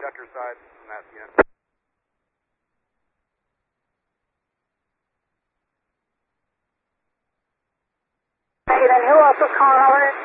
conductor side from that unit. Then who else was calling over?